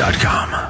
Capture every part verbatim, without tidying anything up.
dot com.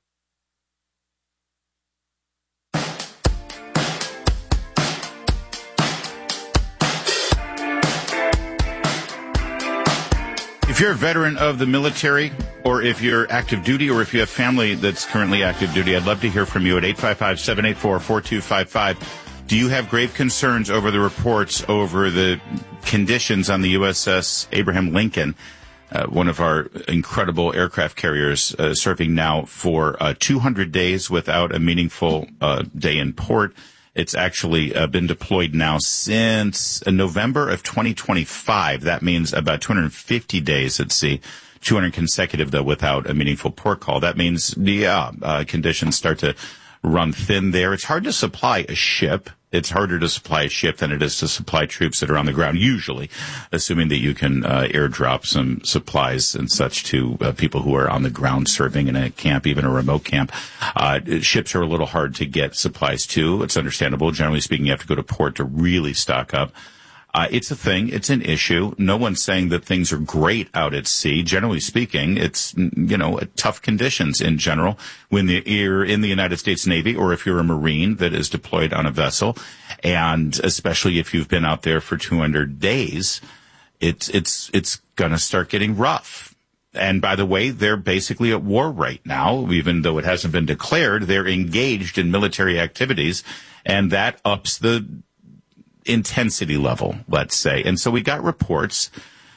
If you're a veteran of the military, or if you're active duty, or if you have family that's currently active duty, I'd love to hear from you at eight five five, seven eight four, four two five five. Do you have grave concerns over the reports over the conditions on the U S S Abraham Lincoln, uh, one of our incredible aircraft carriers, uh, serving now for uh, two hundred days without a meaningful uh, day in port? It's actually uh, been deployed now since uh, November of twenty twenty-five. That means about two hundred fifty days at sea, two hundred consecutive, though, without a meaningful port call. That means, yeah, uh, conditions start to run thin there. It's hard to supply a ship. It's harder to supply a ship than it is to supply troops that are on the ground, usually, assuming that you can uh, airdrop some supplies and such to uh, people who are on the ground serving in a camp, even a remote camp. Uh, ships are a little hard to get supplies to. It's understandable. Generally speaking, you have to go to port to really stock up. Uh, it's a thing. It's an issue. No one's saying that things are great out at sea. Generally speaking, it's, you know, tough conditions in general when the, you're in the United States Navy, or if you're a Marine that is deployed on a vessel, and especially if you've been out there for two hundred days, it's, it's, it's gonna start getting rough. And by the way, they're basically at war right now, even though it hasn't been declared. They're engaged in military activities, and that ups the intensity level, let's say. And so we got reports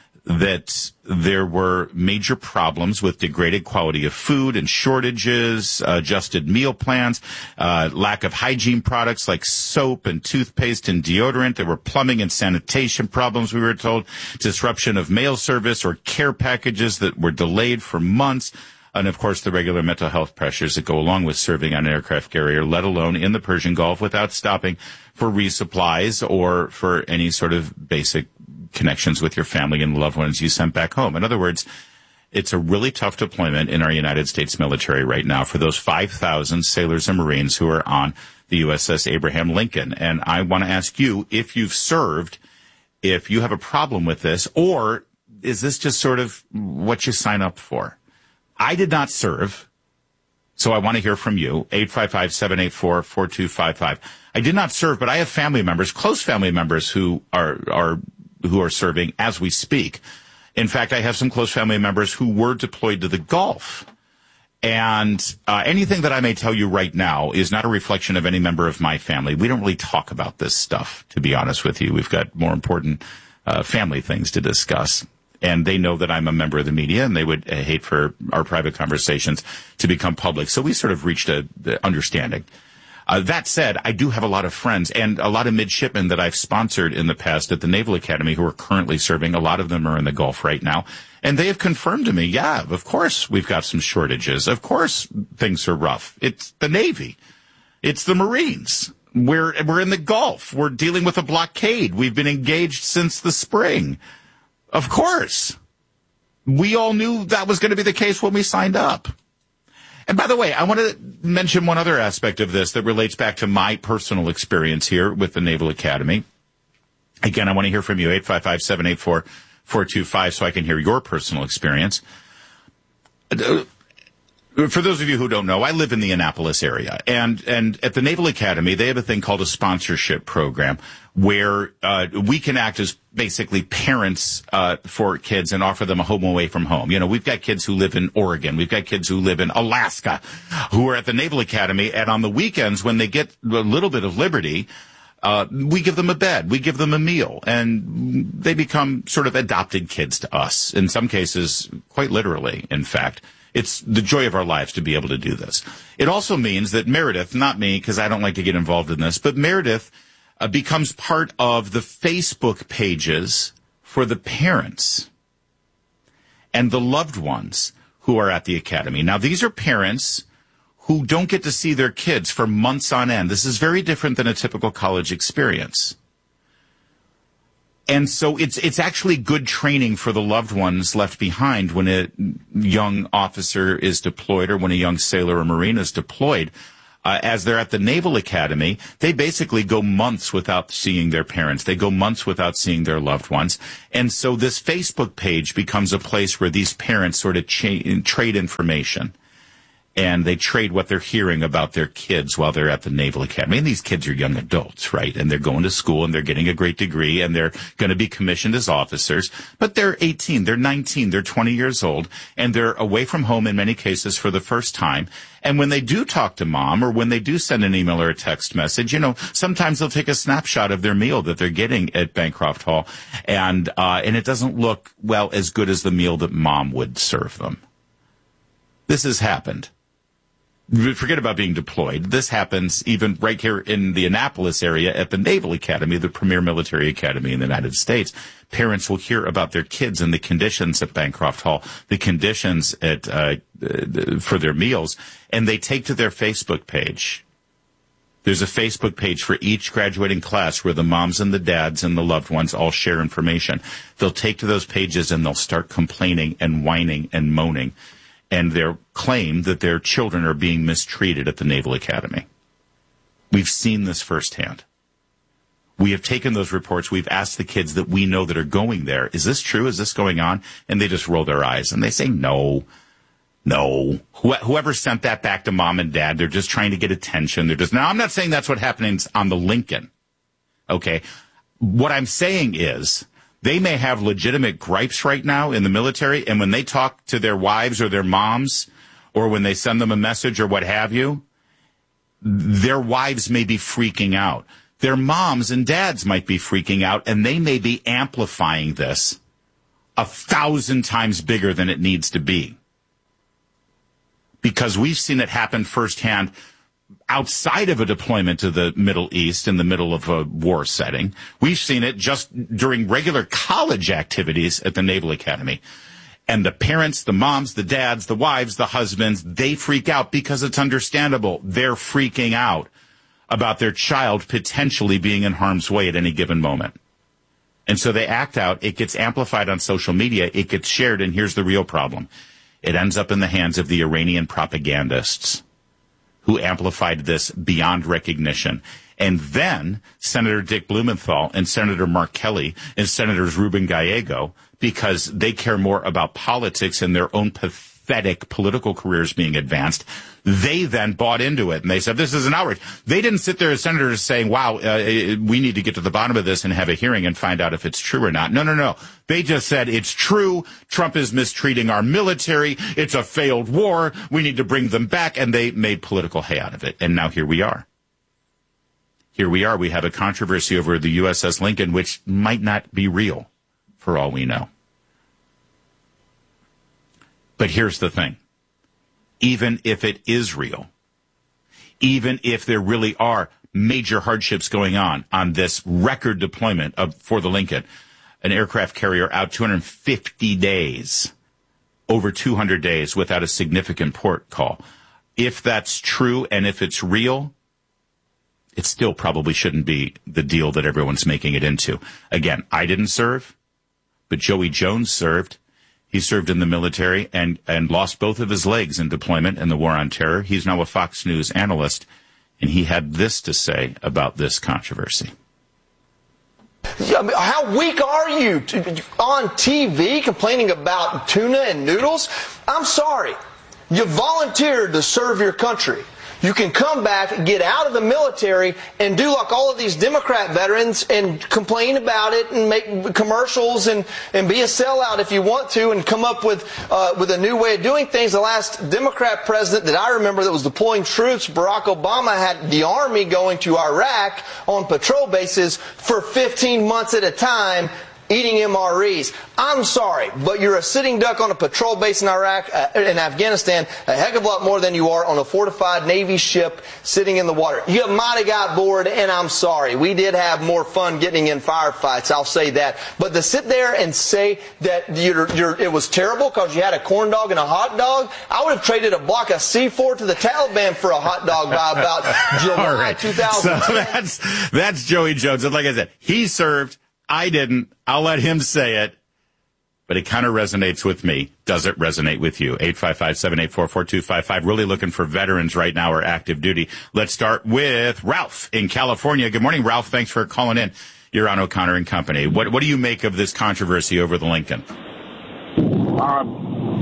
that there were major problems with degraded quality of food and shortages, uh, adjusted meal plans, uh, lack of hygiene products like soap and toothpaste and deodorant. There were plumbing and sanitation problems, we were told, disruption of mail service or care packages that were delayed for months. And, of course, the regular mental health pressures that go along with serving on an aircraft carrier, let alone in the Persian Gulf, without stopping for resupplies or for any sort of basic connections with your family and loved ones you sent back home. In other words, it's a really tough deployment in our United States military right now for those five thousand sailors and Marines who are on the U S S Abraham Lincoln. And I want to ask you, if you've served, if you have a problem with this, or is this just sort of what you sign up for? I did not serve, so I want to hear from you, eight five five, seven eight four, four two five five. I did not serve, but I have family members, close family members who are, are, who are serving as we speak. In fact, I have some close family members who were deployed to the Gulf. And uh, anything that I may tell you right now is not a reflection of any member of my family. We don't really talk about this stuff, to be honest with you. We've got more important uh, family things to discuss. And they know that I'm a member of the media, and they would uh, hate for our private conversations to become public. So we sort of reached a, a understanding. Uh, that said, I do have a lot of friends and a lot of midshipmen that I've sponsored in the past at the Naval Academy who are currently serving. A lot of them are in the Gulf right now. And they have confirmed to me, yeah, of course we've got some shortages. Of course things are rough. It's the Navy. It's the Marines. We're, we're in the Gulf. We're dealing with a blockade. We've been engaged since the spring. Of course. We all knew that was going to be the case when we signed up. And by the way, I want to mention one other aspect of this that relates back to my personal experience here with the Naval Academy. Again, I want to hear from you, eight five five, seven eight four, four two five, so I can hear your personal experience. For those of you who don't know, I live in the Annapolis area, and, and at the Naval Academy, they have a thing called a sponsorship program where uh, we can act as basically parents uh, for kids and offer them a home away from home. You know, we've got kids who live in Oregon. We've got kids who live in Alaska who are at the Naval Academy, and on the weekends when they get a little bit of liberty, uh, we give them a bed, we give them a meal, and they become sort of adopted kids to us, in some cases, quite literally, in fact. It's the joy of our lives to be able to do this. It also means that Meredith, not me, because I don't like to get involved in this, but Meredith uh, becomes part of the Facebook pages for the parents and the loved ones who are at the academy. Now, these are parents who don't get to see their kids for months on end. This is very different than a typical college experience. And so it's it's actually good training for the loved ones left behind when a young officer is deployed or when a young sailor or Marine is deployed. Uh, as they're at the Naval Academy, they basically go months without seeing their parents. They go months without seeing their loved ones. And so this Facebook page becomes a place where these parents sort of cha- trade information. and they trade what they're hearing about their kids while they're at the Naval Academy. And these kids are young adults, right? And they're going to school and they're getting a great degree and they're going to be commissioned as officers. But they're eighteen, they're nineteen, they're twenty years old, and they're away from home in many cases for the first time. And when they do talk to mom or when they do send an email or a text message, you know, sometimes they'll take a snapshot of their meal that they're getting at Bancroft Hall. And, uh, and it doesn't look, well, as good as the meal that mom would serve them. This has happened. Forget about being deployed. This happens even right here in the Annapolis area at the Naval Academy, the premier military academy in the United States. Parents will hear about their kids and the conditions at Bancroft Hall, the conditions at uh, for their meals, and they take to their Facebook page. There's a Facebook page for each graduating class where the moms and the dads and the loved ones all share information. They'll take to those pages and they'll start complaining and whining and moaning. And their claim that their children are being mistreated at the Naval Academy. We've seen this firsthand. We have taken those reports. We've asked the kids that we know that are going there, is this true? Is this going on? And they just roll their eyes and they say, no, no. Wh- whoever sent that back to mom and dad, they're just trying to get attention. They're just, now I'm not saying that's what happened on the Lincoln. Okay. What I'm saying is, they may have legitimate gripes right now in the military, and when they talk to their wives or their moms, or when they send them a message or what have you, their wives may be freaking out. Their moms and dads might be freaking out, and they may be amplifying this a thousand times bigger than it needs to be. Because we've seen it happen firsthand outside of a deployment to the Middle East in the middle of a war setting. We've seen it just during regular college activities at the Naval Academy. And the parents, the moms, the dads, the wives, the husbands, they freak out because it's understandable. They're freaking out about their child potentially being in harm's way at any given moment. And so they act out. It gets amplified on social media. It gets shared. And here's the real problem. It ends up in the hands of the Iranian propagandists, who amplified this beyond recognition. And then Senator Dick Blumenthal and Senator Mark Kelly and Senators Ruben Gallego, because they care more about politics and their own pathetic political careers being advanced, they then bought into it. And they said, this is an outrage. They didn't sit there as senators saying, wow, uh, we need to get to the bottom of this and have a hearing and find out if it's true or not. No, no, no. They just said, it's true. Trump is mistreating our military. It's a failed war. We need to bring them back. And they made political hay out of it. And now here we are. Here we are. We have a controversy over the U S S Lincoln, which might not be real for all we know. But here's the thing. Even if it is real, even if there really are major hardships going on on this record deployment of for the Lincoln, an aircraft carrier out two hundred fifty days, over two hundred days without a significant port call. If that's true and if it's real, it still probably shouldn't be the deal that everyone's making it into. Again, I didn't serve, but Joey Jones served. He served in the military and, and lost both of his legs in deployment in the war on terror. He's now a Fox News analyst, and he had this to say about this controversy. How weak are you on T V complaining about tuna and noodles? I'm sorry. You volunteered to serve your country. You can come back, get out of the military, and do like all of these Democrat veterans and complain about it and make commercials and, and be a sellout if you want to and come up with uh, with a new way of doing things. The last Democrat president that I remember that was deploying troops, Barack Obama, had the Army going to Iraq on patrol bases for fifteen months at a time, eating M R Es. I'm sorry, but you're a sitting duck on a patrol base in Iraq, uh, in Afghanistan, a heck of a lot more than you are on a fortified Navy ship sitting in the water. You might have got bored, and I'm sorry. We did have more fun getting in firefights, I'll say that. But to sit there and say that you're, you're, it was terrible because you had a corn dog and a hot dog, I would have traded a block of C four to the Taliban for a hot dog by about July right. two thousand ten. So that's, that's Joey Jones. And like I said, he served. I didn't. I'll let him say it. But it kind of resonates with me. Does it resonate with you? eight five five, seven eight four, four two five five. Really looking for veterans right now or active duty. Let's start with Ralph in California. Good morning, Ralph. Thanks for calling in. You're on O'Connor and Company. What, what do you make of this controversy over the Lincoln? Um,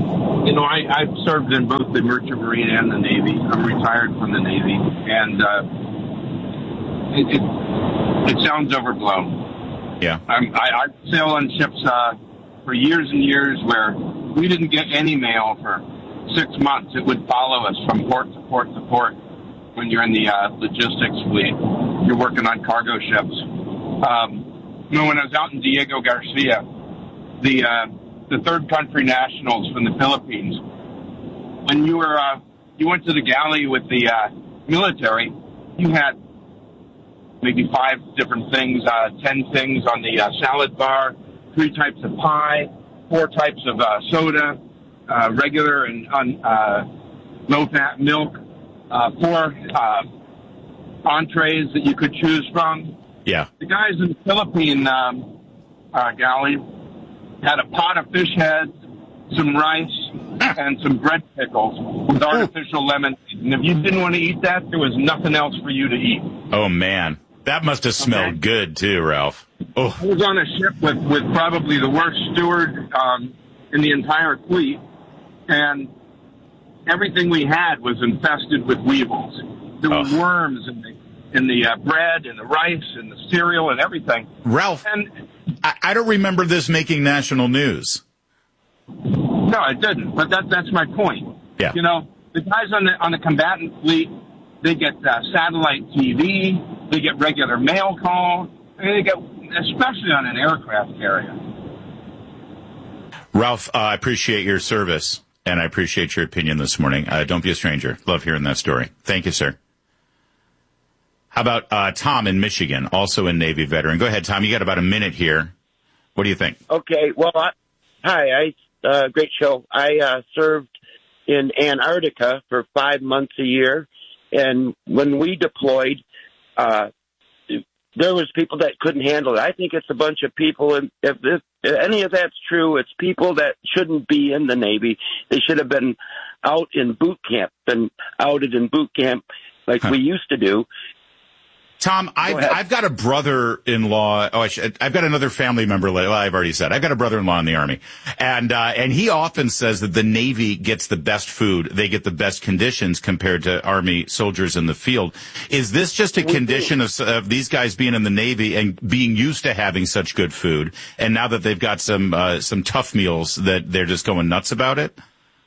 You know, I, I've served in both the Merchant Marine and the Navy. I'm retired from the Navy, and uh, it, it, it sounds overblown. Yeah. I'm, I, I sail on ships uh, for years and years where we didn't get any mail for six months. It would follow us from port to port to port when you're in the uh, logistics fleet. You're working on cargo ships. Um, you know, when I was out in Diego Garcia, the uh, the third country nationals from the Philippines, when you were uh, you went to the galley with the uh, military, you had maybe five different things, uh, ten things on the uh, salad bar, three types of pie, four types of uh, soda, uh, regular and un, uh, low-fat milk, uh, four uh, entrees that you could choose from. Yeah. The guys in the Philippine um, uh, galley had a pot of fish heads, some rice, and some bread pickles with artificial lemon. And if you didn't want to eat that, there was nothing else for you to eat. Oh, man. That must have smelled okay. good, too, Ralph. Oh. I was on a ship with, with probably the worst steward um, in the entire fleet, and everything we had was infested with weevils. There were oh. worms in the, in the uh, bread and the rice and the cereal and everything. Ralph, and, I, I don't remember this making national news. No, it didn't, but that, that's my point. Yeah. You know, the guys on the, on the combatant fleet, they get uh, satellite T V, they get regular mail call, and they get, especially on an aircraft carrier. Ralph, uh, I appreciate your service, and I appreciate your opinion this morning. Uh, don't be a stranger. Love hearing that story. Thank you, sir. How about uh, Tom in Michigan, also a Navy veteran? Go ahead, Tom. You got about a minute here. What do you think? Okay. Well, I, hi. I uh, great show. I uh, served in Antarctica for five months a year, and when we deployed, uh, there was people that couldn't handle it. I think it's a bunch of people, and if, this, if any of that's true, it's people that shouldn't be in the Navy. They should have been out in boot camp, been outed in boot camp like huh. we used to do. Tom, I've, I've got a brother-in-law. Oh, I should, I've got another family member. Well, I've already said I've got a brother-in-law in the Army, and uh, and he often says that the Navy gets the best food, they get the best conditions compared to Army soldiers in the field. Is this just a condition of, of these guys being in the Navy and being used to having such good food, and now that they've got some uh, some tough meals, that they're just going nuts about it?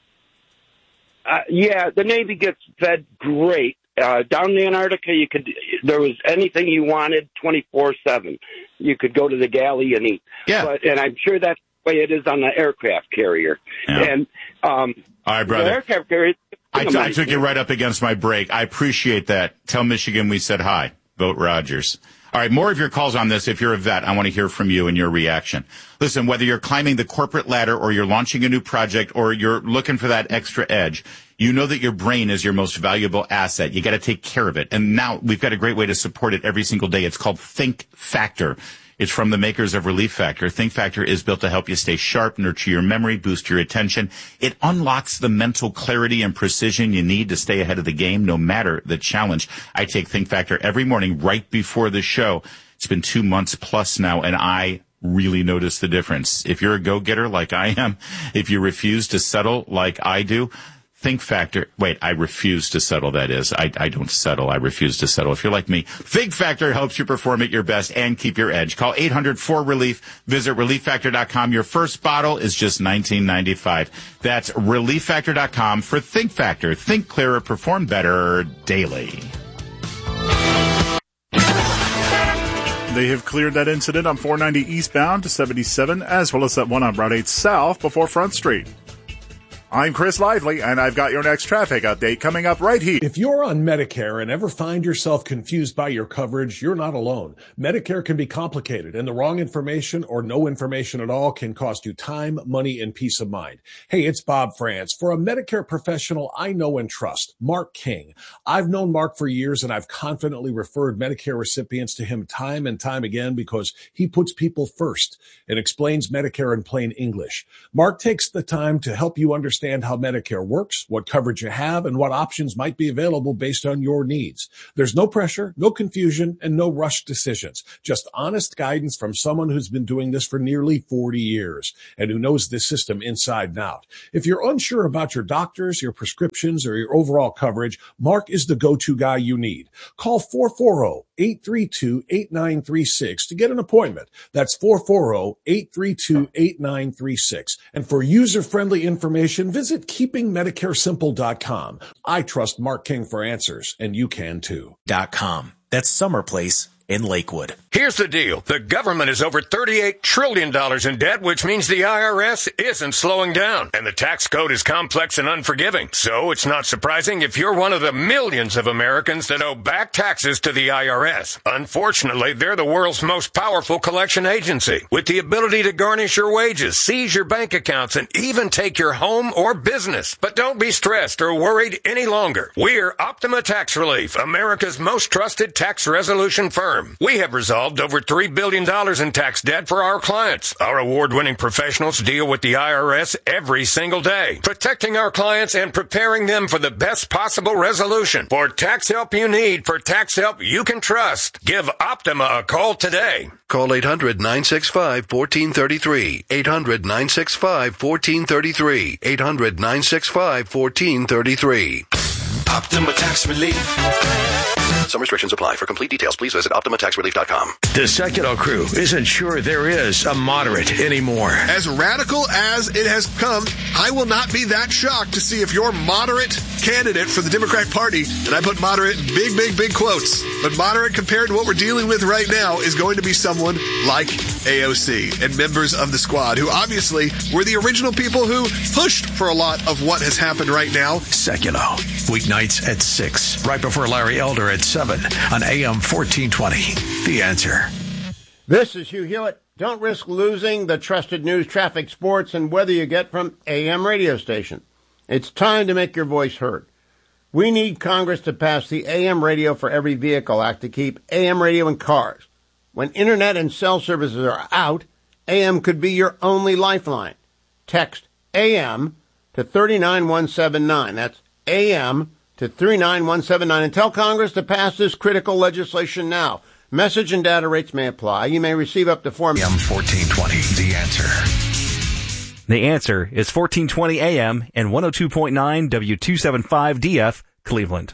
Uh, yeah, the Navy gets fed great. Uh, down in Antarctica, you could, there was anything you wanted twenty-four seven. You could go to the galley and eat. Yeah. But, and I'm sure that's the way it is on the aircraft carrier. Yeah. And, um, all right, brother. The aircraft carrier, I, t- I took you right up against my break. I appreciate that. Tell Michigan we said hi. Vote Rogers. All right, more of your calls on this. If you're a vet, I want to hear from you and your reaction. Listen, whether you're climbing the corporate ladder or you're launching a new project or you're looking for that extra edge, you know that your brain is your most valuable asset. You got to take care of it. And now we've got a great way to support it every single day. It's called Think Factor. It's from the makers of Relief Factor. Think Factor is built to help you stay sharp, nurture your memory, boost your attention. It unlocks the mental clarity and precision you need to stay ahead of the game, no matter the challenge. I take Think Factor every morning right before the show. It's been two months plus now, and I really notice the difference. If you're a go-getter like I am, if you refuse to settle like I do, Think Factor. Wait, I refuse to settle, that is. I, I don't settle. I refuse to settle. If you're like me, Think Factor helps you perform at your best and keep your edge. Call eight hundred four relief. Visit relief factor dot com. Your first bottle is just nineteen ninety-five. That's relief factor dot com for Think Factor. Think clearer, perform better daily. They have cleared that incident on four ninety eastbound to seventy-seven, as well as that one on Route eight south before Front Street. I'm Chris Lively, and I've got your next traffic update coming up right here. If you're on Medicare and ever find yourself confused by your coverage, you're not alone. Medicare can be complicated, and the wrong information or no information at all can cost you time, money, and peace of mind. Hey, it's Bob France. For a Medicare professional I know and trust, Mark King. I've known Mark for years, and I've confidently referred Medicare recipients to him time and time again because he puts people first and explains Medicare in plain English. Mark takes the time to help you understand understand how Medicare works, what coverage you have, and what options might be available based on your needs. There's no pressure, no confusion, and no rushed decisions. Just honest guidance from someone who's been doing this for nearly forty years and who knows this system inside and out. If you're unsure about your doctors, your prescriptions, or your overall coverage, Mark is the go-to guy you need. Call four four zero, eight three two, eight nine three six to get an appointment. That's four four zero, eight three two, eight nine three six. And for user-friendly information, visit keeping medicare simple dot com. I trust Mark King for answers, and you can too. Dot com. That's Summer Place in Lakewood. Here's the deal. The government is over thirty-eight trillion dollars in debt, which means the I R S isn't slowing down. And the tax code is complex and unforgiving. So it's not surprising if you're one of the millions of Americans that owe back taxes to the I R S. Unfortunately, they're the world's most powerful collection agency, with the ability to garnish your wages, seize your bank accounts, and even take your home or business. But don't be stressed or worried any longer. We're Optima Tax Relief, America's most trusted tax resolution firm. We have resolved over three billion dollars in tax debt for our clients. Our award-winning professionals deal with the I R S every single day, protecting our clients and preparing them for the best possible resolution. For tax help you need, for tax help you can trust, give Optima a call today. Call eight hundred, nine six five, one four three three. eight hundred, nine six five, one four three three. eight hundred, nine six five, one four three three. Optima Tax Relief. Some restrictions apply. For complete details, please visit optima tax relief dot com. The Sekulow crew isn't sure there is a moderate anymore. As radical as it has come, I will not be that shocked to see if your moderate candidate for the Democrat Party, and I put moderate in big, big, big quotes, but moderate compared to what we're dealing with right now is going to be someone like A O C and members of the squad, who obviously were the original people who pushed for a lot of what has happened right now. Sekulow, weeknights at six, right before Larry Elder at seven on A M fourteen twenty. The Answer. This is Hugh Hewitt. Don't risk losing the trusted news, traffic, sports, and weather you get from A M radio station. It's time to make your voice heard. We need Congress to pass the A M Radio for Every Vehicle Act to keep A M radio in cars. When internet and cell services are out, A M could be your only lifeline. Text A M to three nine one seven nine. That's A M to three nine one seven nine and tell Congress to pass this critical legislation now. Message and data rates may apply. You may receive up to four... A M fourteen twenty, The Answer. The Answer is fourteen twenty A M and one oh two point nine W two seventy-five D F, Cleveland.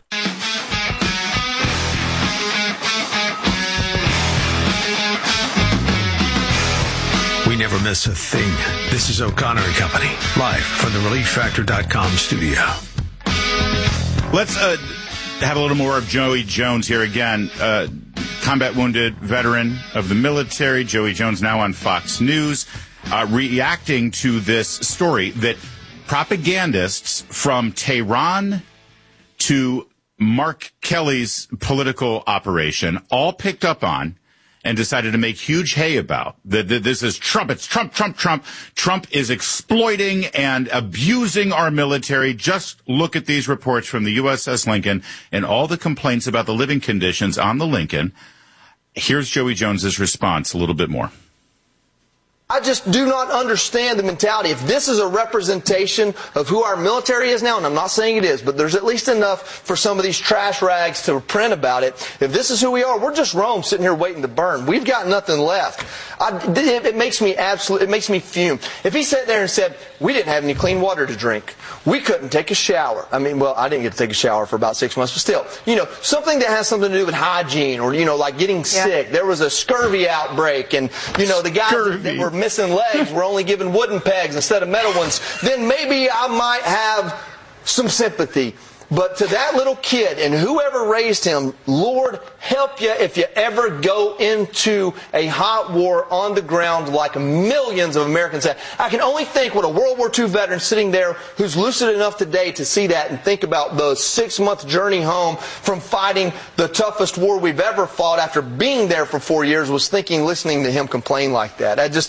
We never miss a thing. This is O'Connor and Company, live from the relief factor dot com studio. Let's uh, have a little more of Joey Jones here again. Uh, combat wounded veteran of the military, Joey Jones, now on Fox News, uh, reacting to this story that propagandists from Tehran to Mark Kelly's political operation all picked up on and decided to make huge hay about. That this is Trump. It's Trump, Trump, Trump. Trump is exploiting and abusing our military. Just look at these reports from the U S S Lincoln and all the complaints about the living conditions on the Lincoln. Here's Joey Jones's response a little bit more. I just do not understand the mentality. If this is a representation of who our military is now, and I'm not saying it is, but there's at least enough for some of these trash rags to print about it. If this is who we are, we're just Rome sitting here waiting to burn. We've got nothing left. I, it, it makes me absolute. It makes me fume. If he sat there and said, we didn't have any clean water to drink, we couldn't take a shower. I mean, well, I didn't get to take a shower for about six months, but still, you know, something that has something to do with hygiene or, you know, like getting yeah. sick. There was a scurvy outbreak, and, you know, the guys that, that were missing legs were only given wooden pegs instead of metal ones, then maybe I might have some sympathy. But to that little kid and whoever raised him, Lord, help you if you ever go into a hot war on the ground like millions of Americans have. I can only think what a World War Two veteran sitting there who's lucid enough today to see that and think about the six-month journey home from fighting the toughest war we've ever fought after being there for four years was thinking, listening to him complain like that. I just...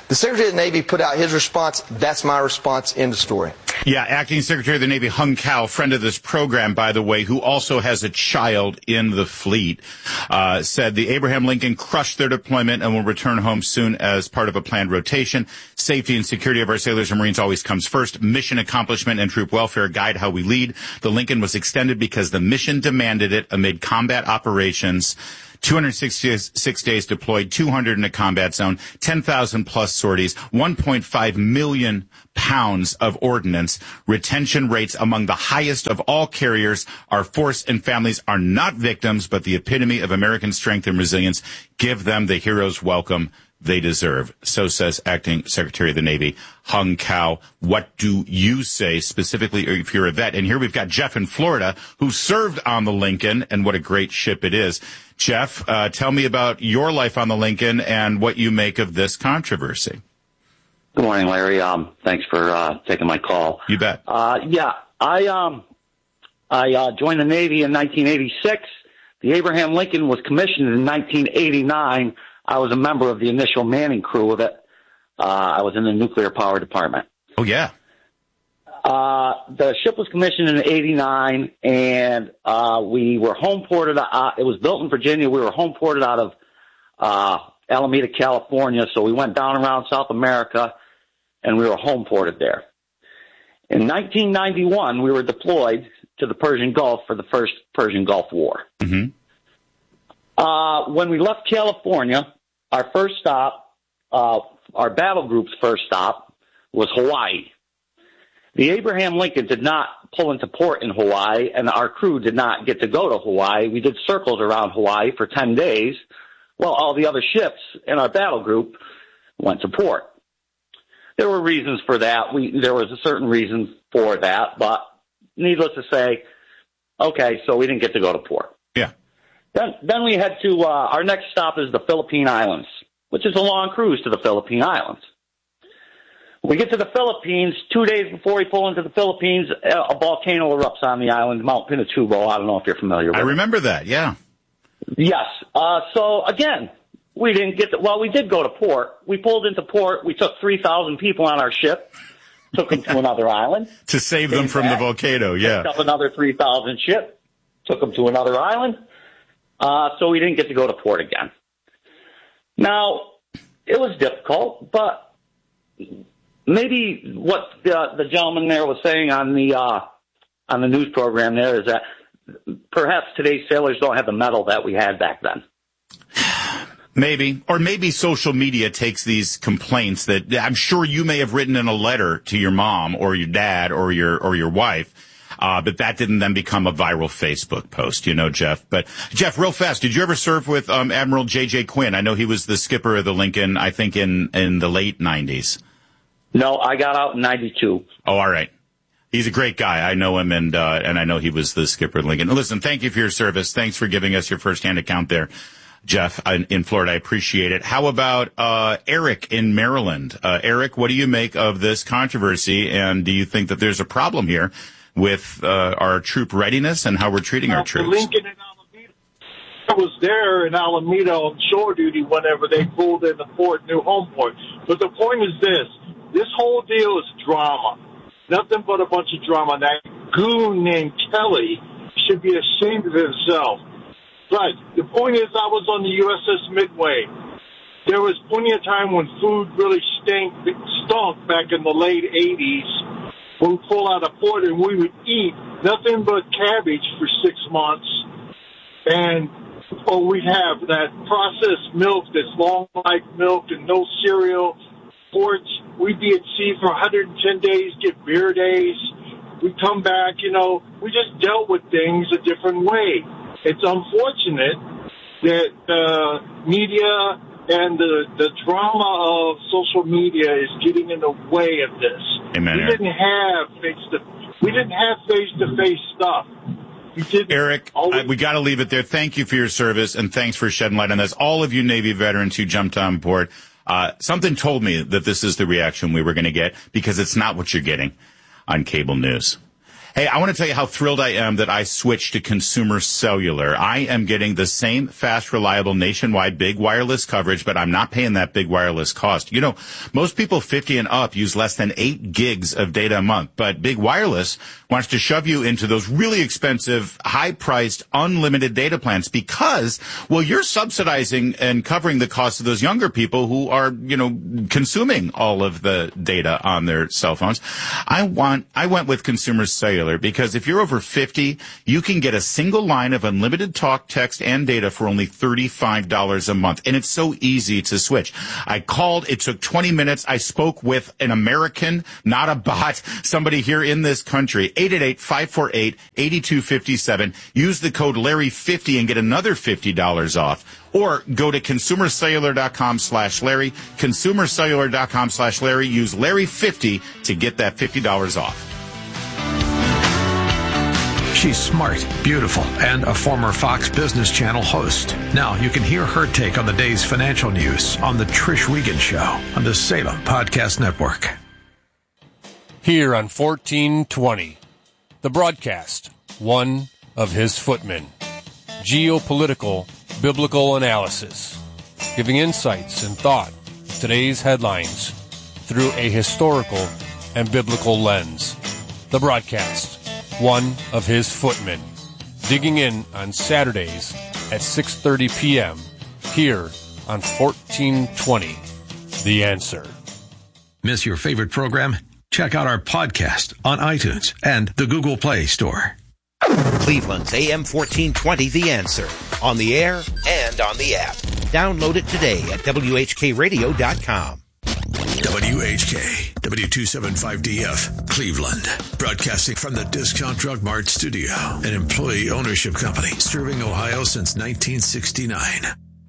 The Secretary of the Navy put out his response. That's my response. End of story. Yeah, Acting Secretary of the Navy Hung Cao, friend of this program, by the way, who also has a child in the fleet, uh, said the Abraham Lincoln crushed their deployment and will return home soon as part of a planned rotation. Safety and security of our sailors and Marines always comes first. Mission accomplishment and troop welfare guide how we lead. The Lincoln was extended because the mission demanded it amid combat operations. two hundred sixty-six days deployed, two hundred in a combat zone, ten thousand plus sorties, one point five million pounds of ordnance, retention rates among the highest of all carriers. Our force and families are not victims, but the epitome of American strength and resilience. Give them the hero's welcome they deserve. So says Acting Secretary of the Navy Hung Cao. What do you say specifically if you're a vet? And here we've got Jeff in Florida who served on the Lincoln, and what a great ship it is. Jeff, uh, tell me about your life on the Lincoln and what you make of this controversy. Good morning, Larry. Um, thanks for uh, taking my call. You bet. Uh, yeah, I um, I uh, joined the Navy in nineteen eighty-six. The Abraham Lincoln was commissioned in nineteen eighty-nine. I was a member of the initial manning crew of it. Uh, I was in the nuclear power department. Oh, yeah. Uh, the ship was commissioned in eighty-nine, and uh, we were home ported. Uh, it was built in Virginia. We were home ported out of uh, Alameda, California. So we went down around South America, and we were home ported there. In nineteen ninety-one, we were deployed to the Persian Gulf for the first Persian Gulf War. Mm-hmm. Uh, when we left California, our first stop, uh, our battle group's first stop was Hawaii. The Abraham Lincoln did not pull into port in Hawaii, and our crew did not get to go to Hawaii. We did circles around Hawaii for ten days, while all the other ships in our battle group went to port. There were reasons for that. We, there was a certain reason for that, but needless to say, okay, so we didn't get to go to port. Yeah. Then, then we head to, uh, our next stop is the Philippine Islands, which is a long cruise to the Philippine Islands. We get to the Philippines. Two days before we pull into the Philippines, a volcano erupts on the island, Mount Pinatubo. I don't know if you're familiar with it. I remember that, yeah. Yes. Uh, so, again, we didn't get to, well, we did go to port. We pulled into port. We took three thousand people on our ship, took them to another island. To save them from back, the volcano, yeah. Picked up another three thousand ship, took them to another island. Uh, so we didn't get to go to port again. Now, it was difficult, but maybe what the, the gentleman there was saying on the uh, on the news program there is that perhaps today's sailors don't have the mettle that we had back then. Maybe. Or maybe social media takes these complaints that I'm sure you may have written in a letter to your mom or your dad or your or your wife, uh, but that didn't then become a viral Facebook post, you know, Jeff. But, Jeff, real fast, did you ever serve with um, Admiral J J. Quinn? I know he was the skipper of the Lincoln, I think, in, in the late nineties. No, I got out in ninety-two. Oh, all right. He's a great guy. I know him, and uh, and I know he was the skipper of Lincoln. Listen, thank you for your service. Thanks for giving us your firsthand account there, Jeff, in Florida. I appreciate it. How about uh, Eric in Maryland? Uh, Eric, what do you make of this controversy, and do you think that there's a problem here with uh, our troop readiness and how we're treating our troops? Lincoln and Alameda. I was there in Alameda on shore duty whenever they pulled in the port, new home port. But the point is this. This whole deal is drama. Nothing but a bunch of drama. That goon named Kelly should be ashamed of himself. But the point is, I was on the U S S Midway. There was plenty of time when food really stank, stunk back in the late eighties. When we pull out of port and we would eat nothing but cabbage for six months. And or we'd have that processed milk that's long life milk and no cereal. Ports, we'd be at sea for one hundred ten days, get beer days. We'd come back, you know, we just dealt with things a different way. It's unfortunate that the media and the, the drama of social media is getting in the way of this. Amen, we Eric. didn't have face to we didn't have face to face stuff. We didn't Eric, always- I, we got to leave it there. Thank you for your service, and thanks for shedding light on this. All of you Navy veterans who jumped on board. Uh, something told me that this is the reaction we were going to get because it's not what you're getting on cable news. Hey, I want to tell you how thrilled I am that I switched to Consumer Cellular. I am getting the same fast, reliable, nationwide big wireless coverage, but I'm not paying that big wireless cost. You know, most people fifty and up use less than eight gigs of data a month, but Big Wireless wants to shove you into those really expensive, high-priced, unlimited data plans because, well, you're subsidizing and covering the cost of those younger people who are, you know, consuming all of the data on their cell phones. I want, I went with Consumer Cellular because if you're over fifty, you can get a single line of unlimited talk, text, and data for only thirty-five dollars a month. And it's so easy to switch. I called. It took twenty minutes. I spoke with an American, not a bot, somebody here in this country. eight eight eight, five four eight, eight two five seven. Use the code Larry fifty and get another fifty dollars off. Or go to consumercellular.com slash Larry, consumercellular.com slash Larry. Use Larry fifty to get that fifty dollars off. She's smart, beautiful, and a former Fox Business Channel host. Now you can hear her take on the day's financial news on The Trish Regan Show on the Salem Podcast Network. Here on fourteen twenty, the broadcast, one of his footmen. Geopolitical, biblical analysis, giving insights and thought to today's headlines through a historical and biblical lens. The broadcast, one of his footmen, digging in on Saturdays at six thirty p.m. here on fourteen twenty, The Answer. Miss your favorite program? Check out our podcast on iTunes and the Google Play Store. Cleveland's A M fourteen twenty, The Answer, on the air and on the app. Download it today at W H K radio dot com. W H K, W two seventy-five D F, Cleveland. Broadcasting from the Discount Drug Mart studio, an employee ownership company serving Ohio since nineteen sixty-nine.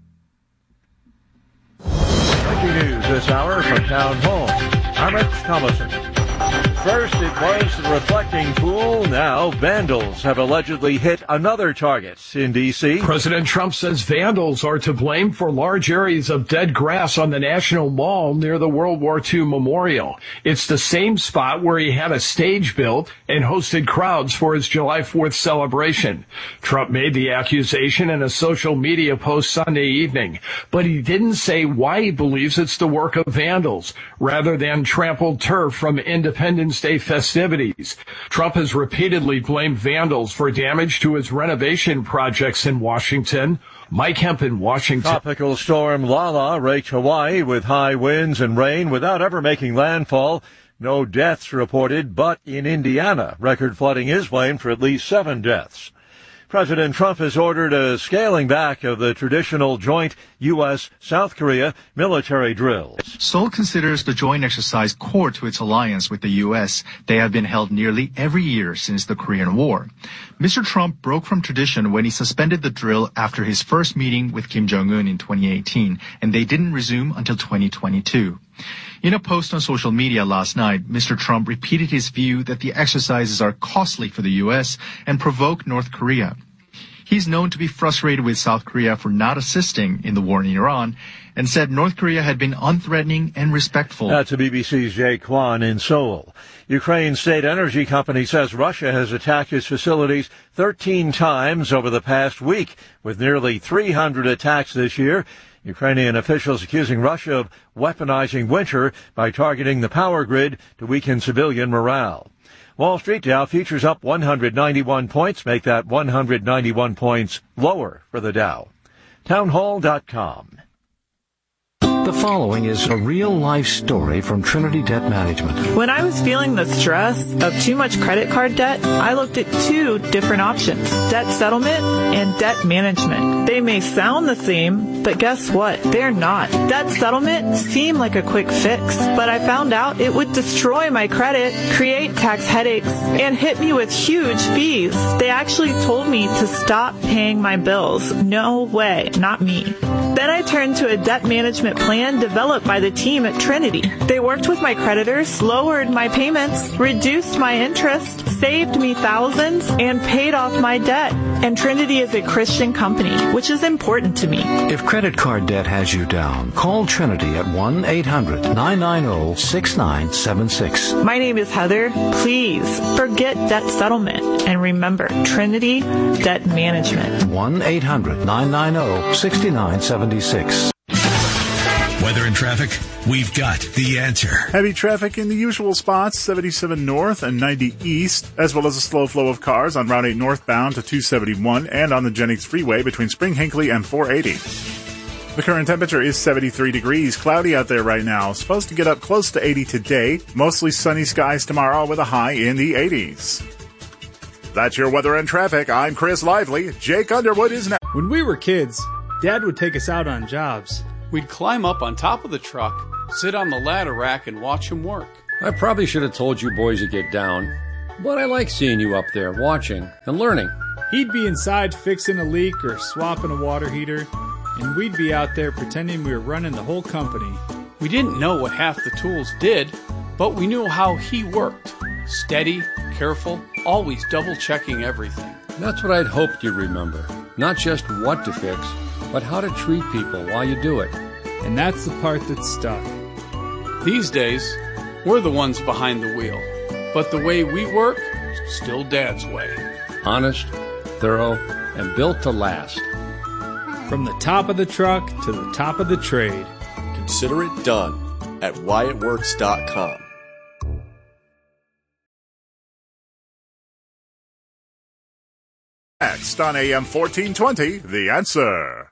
Breaking news this hour from Town Hall. I'm Rich Thomason. First, it was the reflecting pool. Now, vandals have allegedly hit another target in D C President Trump says vandals are to blame for large areas of dead grass on the National Mall near the World War Two Memorial. It's the same spot where he had a stage built and hosted crowds for his July fourth celebration. Trump made the accusation in a social media post Sunday evening, but he didn't say why he believes it's the work of vandals rather than trampled turf from Independence Day festivities. Trump has repeatedly blamed vandals for damage to his renovation projects in Washington. Mike Hemp in Washington. Tropical storm Lala raked Hawaii with high winds and rain without ever making landfall. No deaths reported, but in Indiana, record flooding is blamed for at least seven deaths. President Trump has ordered a scaling back of the traditional joint U S South Korea military drills. Seoul considers the joint exercise core to its alliance with the U S. They have been held nearly every year since the Korean War. Mister Trump broke from tradition when he suspended the drill after his first meeting with Kim Jong-un in twenty eighteen, and they didn't resume until twenty twenty-two. In a post on social media last night, Mister Trump repeated his view that the exercises are costly for the U S and provoke North Korea. He's known to be frustrated with South Korea for not assisting in the war in Iran and said North Korea had been unthreatening and respectful. That's B B C's Jay Kwan in Seoul. Ukraine's state energy company says Russia has attacked its facilities thirteen times over the past week, with nearly three hundred attacks this year. Ukrainian officials accusing Russia of weaponizing winter by targeting the power grid to weaken civilian morale. Wall Street Dow futures up one hundred ninety-one points, make that one hundred ninety-one points lower for the Dow. Townhall dot com. The following is a real-life story from Trinity Debt Management. When I was feeling the stress of too much credit card debt, I looked at two different options, debt settlement and debt management. They may sound the same, but guess what? They're not. Debt settlement seemed like a quick fix, but I found out it would destroy my credit, create tax headaches, and hit me with huge fees. They actually told me to stop paying my bills. No way, not me. Then I turned to a debt management plan and developed by the team at Trinity. They worked with my creditors, lowered my payments, reduced my interest, saved me thousands, and paid off my debt. And Trinity is a Christian company, which is important to me. If credit card debt has you down, call Trinity at one eight hundred nine nine zero six nine seven six. My name is Heather. Please forget debt settlement and remember Trinity Debt Management. one eight hundred nine nine zero six nine seven six. Weather and traffic, we've got the answer. Heavy traffic in the usual spots, seventy-seven north and ninety east, as well as a slow flow of cars on Route eight northbound to two seventy-one and on the Jennings Freeway between Spring Hinckley and four eighty. The current temperature is seventy-three degrees, cloudy out there right now. Supposed to get up close to eighty today. Mostly sunny skies tomorrow with a high in the eighties. That's your weather and traffic. I'm Chris Lively. Jake Underwood is now. When we were kids, Dad would take us out on jobs. We'd climb up on top of the truck, sit on the ladder rack, and watch him work. I probably should have told you boys to get down, but I like seeing you up there watching and learning. He'd be inside fixing a leak or swapping a water heater, and we'd be out there pretending we were running the whole company. We didn't know what half the tools did, but we knew how he worked. Steady, careful, always double-checking everything. That's what I'd hoped you'd remember. Not just what to fix, but how to treat people while you do it. And that's the part that stuck. These days, we're the ones behind the wheel. But the way we work, still Dad's way. Honest, thorough, and built to last. From the top of the truck to the top of the trade. Consider it done at Wyatt Works dot com. Next on A M fourteen twenty, The Answer.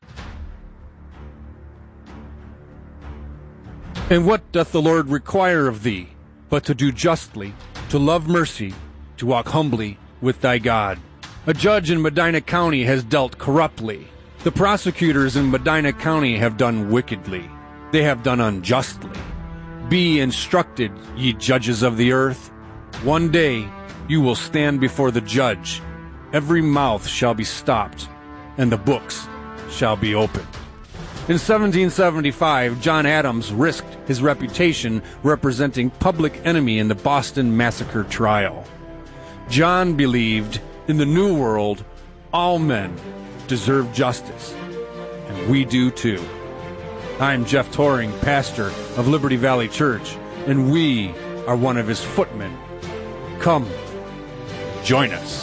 And what doth the Lord require of thee, but to do justly, to love mercy, to walk humbly with thy God? A judge in Medina County has dealt corruptly. The prosecutors in Medina County have done wickedly. They have done unjustly. Be instructed, ye judges of the earth. One day you will stand before the judge. Every mouth shall be stopped, and the books shall be opened. In seventeen seventy-five, John Adams risked his reputation representing Public Enemy in the Boston Massacre trial. John believed in the New World, all men deserve justice, and we do too. I'm Jeff Toring, pastor of Liberty Valley Church, and we are one of his footmen. Come, join us.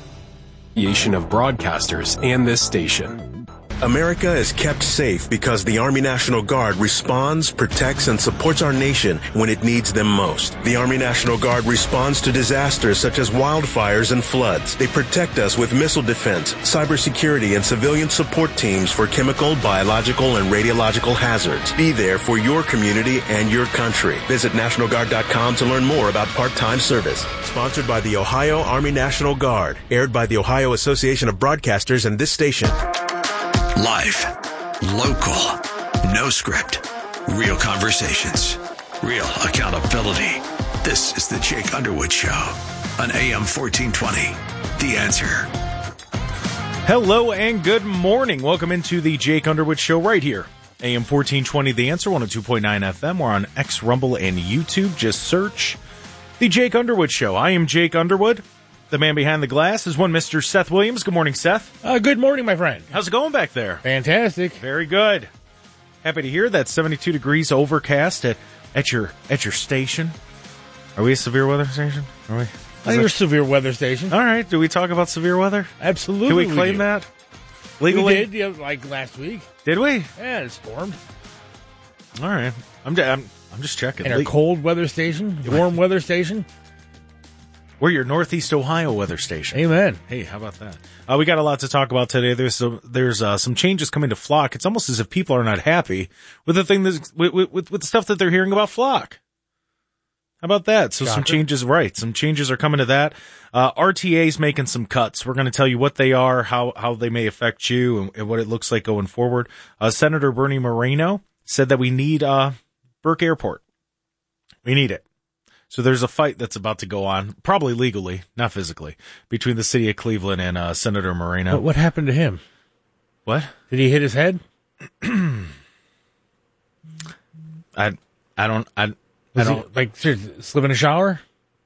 Of broadcasters and this station. America is kept safe because the Army National Guard responds, protects, and supports our nation when it needs them most. The Army National Guard responds to disasters such as wildfires and floods. They protect us with missile defense, cybersecurity, and civilian support teams for chemical, biological, and radiological hazards. Be there for your community and your country. Visit National Guard dot com to learn more about part-time service. Sponsored by the Ohio Army National Guard. Aired by the Ohio Association of Broadcasters and this station. Live, local, no script, real conversations, real accountability. This is the Jake Underwood Show on A M fourteen twenty. The Answer. Hello and good morning. Welcome into the Jake Underwood Show right here. A M fourteen twenty, The Answer, one oh two point nine F M. We're on X, Rumble, and YouTube. Just search the Jake Underwood Show. I am Jake Underwood. The man behind the glass is one Mister Seth Williams. Good morning, Seth. Uh, good morning, my friend. How's it going back there? Fantastic. Very good. Happy to hear that. seventy-two degrees overcast at, at your at your station. Are we a severe weather station? Are we? I think we're a severe weather station. All right. Do we talk about severe weather? Absolutely. Can we claim we that? Legally? We did, yeah, like last week. Did we? Yeah, it stormed. All right. I'm, I'm, I'm just checking. And our cold weather station, warm weather station. We're your Northeast Ohio weather station. Amen. Hey, how about that? Uh, we got a lot to talk about today. There's some, there's uh, some changes coming to Flock. It's almost as if people are not happy with the thing that's, with, with, with the stuff that they're hearing about Flock. How about that? So Shocker. Some changes, right? Some changes are coming to that. Uh, R T A's making some cuts. We're going to tell you what they are, how how they may affect you, and, and what it looks like going forward. Uh, Senator Bernie Moreno said that we need uh, Burke Airport. We need it. So there's a fight that's about to go on, probably legally, not physically, between the city of Cleveland and uh, Senator Moreno. What, what happened to him? What? Did he hit his head? I, I don't, I, I Was don't he, like seriously, slip in a shower.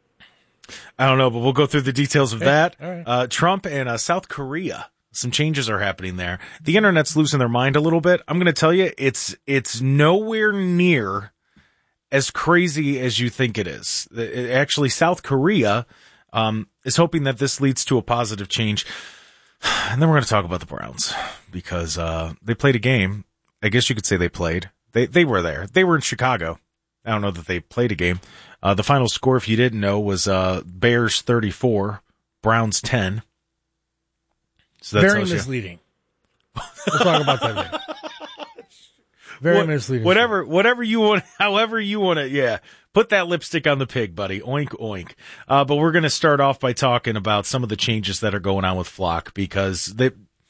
I don't know, but we'll go through the details of Okay, that. all right. Uh, Trump and uh, South Korea. Some changes are happening there. The internet's losing their mind a little bit. I'm going to tell you, it's it's nowhere near as crazy as you think it is. It, actually, South Korea um, is hoping that this leads to a positive change. And then we're going to talk about the Browns because uh, they played a game. I guess you could say they played. They they were there. They were in Chicago. I don't know that they played a game. Uh, the final score, if you didn't know, was uh, Bears thirty-four, Browns ten. So that Very tells you. misleading. We'll talk about that later. Very What- misleading. Whatever, whatever you want, however you want to, yeah. Put that lipstick on the pig, buddy. Oink, oink. Uh, but we're going to start off by talking about some of the changes that are going on with Flock because they.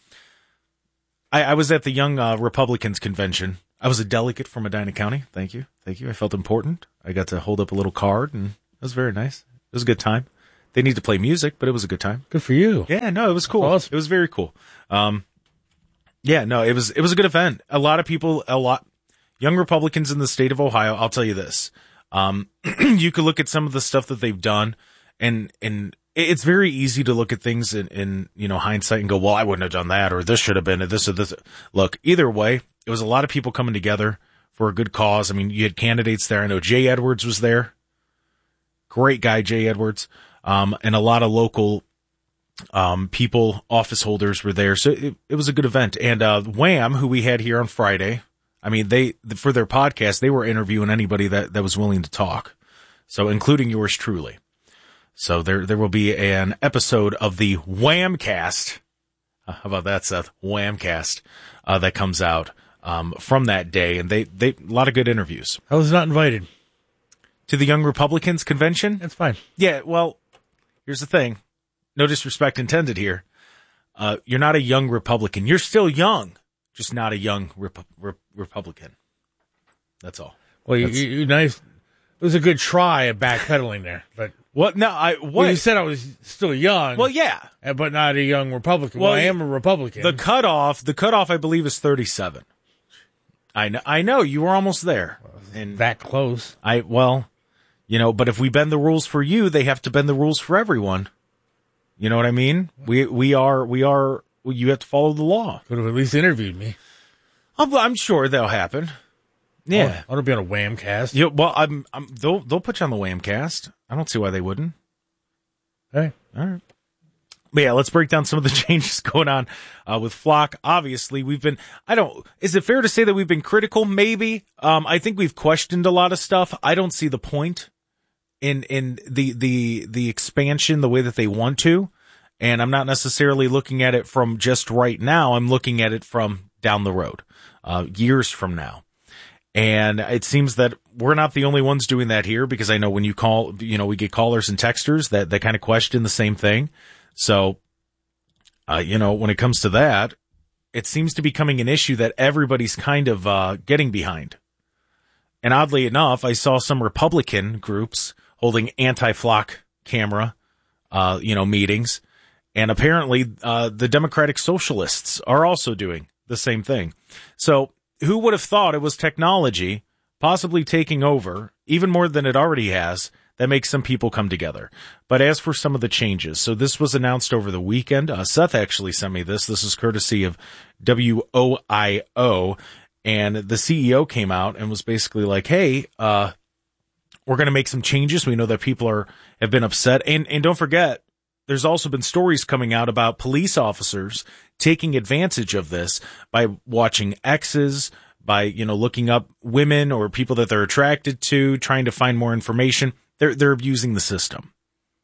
I, I was at the Young uh, Republicans convention. I was a delegate from Medina County. Thank you. Thank you. I felt important. I got to hold up a little card, and it was very nice. It was a good time. They need to play music, but it was a good time. Good for you. Yeah, no, it was cool. Awesome. It was very cool. Um, yeah, no, it was it was a good event. A lot of people, a lot young Republicans in the state of Ohio. I'll tell you this: um, you could look at some of the stuff that they've done, and and it's very easy to look at things in, in you know hindsight and go, well, I wouldn't have done that, or this should have been, or this or this. Look, either way, it was a lot of people coming together for a good cause. I mean, you had candidates there. I know Jay Edwards was there. Great guy, Jay Edwards. Um, and a lot of local, um, people, office holders were there. So it, it was a good event. And, uh, Wham, who we had here on Friday, I mean, they, for their podcast, they were interviewing anybody that, that was willing to talk. So including yours truly. So there, there will be an episode of the Whamcast. Uh, how about that, Seth? Whamcast, uh, that comes out, um, from that day. And they, they, a lot of good interviews. I was not invited to the Young Republicans convention. That's fine. Yeah. Well, here's the thing. No disrespect intended here. Uh, you're not a young Republican. You're still young, just not a young Rep- Rep- Republican. That's all. Well, you, That's, you, you nice. It was a good try at backpedaling there, but what? No, I. What well, you said I was still young. Well, yeah, but not a young Republican. Well, Well, I am a Republican. The cutoff, the cutoff, I believe, is thirty-seven. I know. I know. You were almost there. And that close. I well, you know. But if we bend the rules for you, they have to bend the rules for everyone. You know what I mean? We we are we are. You have to follow the law. Could have at least interviewed me. I'm, I'm sure that'll happen. Yeah, I want to be on a Whamcast. Yeah, well, I'm, I'm. They'll they'll put you on the Whamcast. I don't see why they wouldn't. Hey, all right. But yeah, let's break down some of the changes going on uh, with Flock. Obviously, we've been. I don't. Is it fair to say that we've been critical? Maybe. Um, I think we've questioned a lot of stuff. I don't see the point in in the the the expansion the way that they want to, and I'm not necessarily looking at it from just right now. I'm looking at it from down the road, uh, years from now. And it seems that we're not the only ones doing that here, because I know when you call, you know, we get callers and texters that, that kind of question the same thing. So, uh, you know, when it comes to that, it seems to be becoming an issue that everybody's kind of, uh, getting behind. And oddly enough, I saw some Republican groups holding anti-Flock camera, uh, you know, meetings. And apparently, uh, the Democratic Socialists are also doing the same thing. So, who would have thought it was technology possibly taking over, even more than it already has, that makes some people come together? But as for some of the changes, so this was announced over the weekend. Uh, Seth actually sent me this. This is courtesy of W O I O. And the C E O came out and was basically like, hey, uh, we're going to make some changes. We know that people are have been upset. And, and don't forget, there's also been stories coming out about police officers taking advantage of this by watching exes, by, you know, looking up women or people that they're attracted to, trying to find more information. They're, they're abusing the system.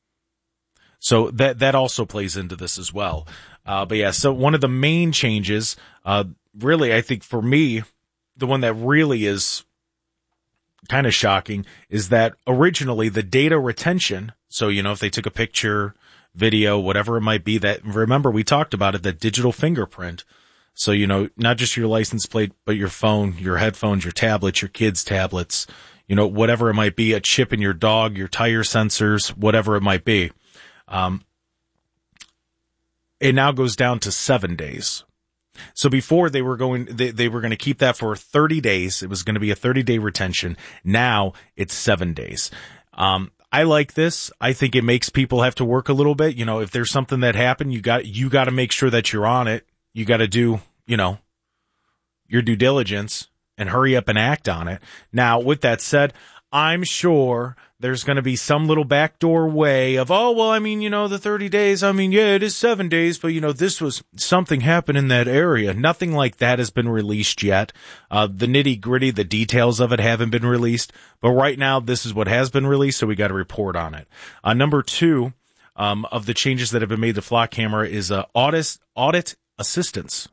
So that, that also plays into this as well. Uh, but yeah, so one of the main changes, uh, really, I think for me, the one that really is kind of shocking is that originally the data retention. So, you know, if they took a picture, video, whatever it might be, that, remember, we talked about it, that digital fingerprint. So, you know, not just your license plate, but your phone, your headphones, your tablets, your kids' tablets, you know, whatever it might be, a chip in your dog, your tire sensors, whatever it might be. Um, it now goes down to seven days. So before they were going, they, they were going to keep that for thirty days. It was going to be a thirty day retention. Now it's seven days. Um, I like this. I think it makes people have to work a little bit. You know, if there's something that happened, you got, you got to make sure that you're on it. You got to do, you know, your due diligence and hurry up and act on it. Now, with that said, I'm sure there's going to be some little backdoor way of, oh, well, I mean, you know, the thirty days, I mean, yeah, it is seven days, but, you know, this was something happened in that area. Nothing like that has been released yet. Uh, the nitty gritty, the details of it haven't been released. But right now, this is what has been released, so we got to report on it. Uh, number two um, of the changes that have been made to Flock Camera is uh, audit, audit assistance.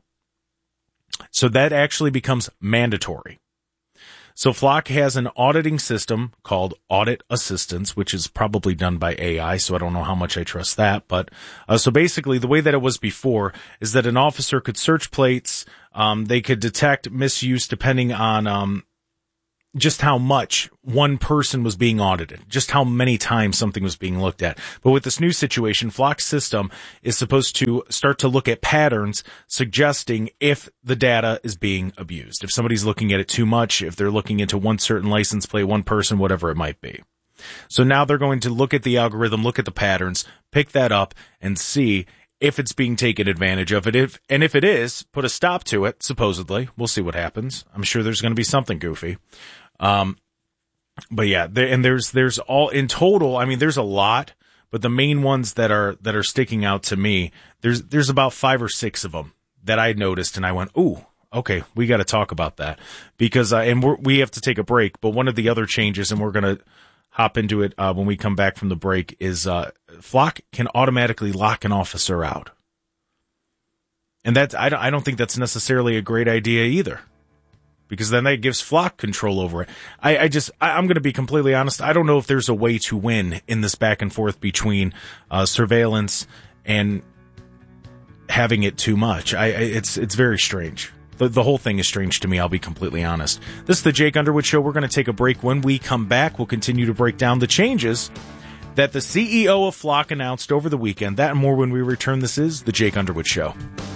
So that actually becomes mandatory. So Flock has an auditing system called Audit Assistance, which is probably done by A I, so I don't know how much I trust that. But uh, so basically the way that it was before is that an officer could search plates, um, they could detect misuse depending on um, just how much one person was being audited, just how many times something was being looked at. But with this new situation, Flock's system is supposed to start to look at patterns suggesting if the data is being abused, if somebody's looking at it too much, if they're looking into one certain license plate, one person, whatever it might be. So now they're going to look at the algorithm, look at the patterns, pick that up, and see if it's being taken advantage of. It, if, and if it is, put a stop to it, supposedly. We'll see what happens. I'm sure there's going to be something goofy. Um, but yeah, there, and there's, there's all in total, I mean, there's a lot, but the main ones that are, that are sticking out to me, there's, there's about five or six of them that I noticed and I went, ooh, okay, we got to talk about that because, uh, and we're, we have to take a break, but one of the other changes, and we're going to hop into it, uh, when we come back from the break is, uh, Flock can automatically lock an officer out. And that's, I don't, I don't think that's necessarily a great idea either. Because then that gives Flock control over it. I, I just, I, I'm going to be completely honest. I don't know if there's a way to win in this back and forth between uh, surveillance and having it too much. I, I it's it's very strange. The, the whole thing is strange to me. I'll be completely honest. This is the Jake Underwood Show. We're going to take a break. When we come back, we'll continue to break down the changes that the C E O of Flock announced over the weekend. That and more when we return. This is the Jake Underwood Show.